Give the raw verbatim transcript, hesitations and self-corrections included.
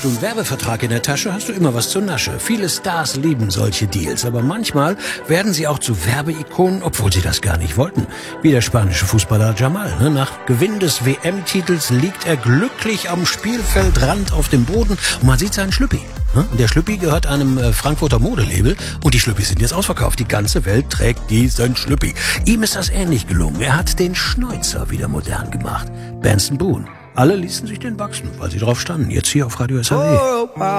du einen Werbevertrag in der Tasche, hast du immer was zur Nasche. Viele Stars lieben solche Deals, aber manchmal werden sie auch zu Werbeikonen, obwohl sie das gar nicht wollten. Wie der spanische Fußballer Jamal. Nach Gewinn des W M-Titels liegt er glücklich am Spielfeldrand auf dem Boden und man sieht seinen Schlüppi. Der Schlüppi gehört einem Frankfurter Modelabel und die Schlüppis sind jetzt ausverkauft. Die ganze Welt trägt diesen Schlüppi. Ihm ist das ähnlich gelungen. Er hat den Schnäuzer wieder modern gemacht. Benson Boone. Alle ließen sich den wachsen, weil sie drauf standen. Jetzt hier auf Radio S R E.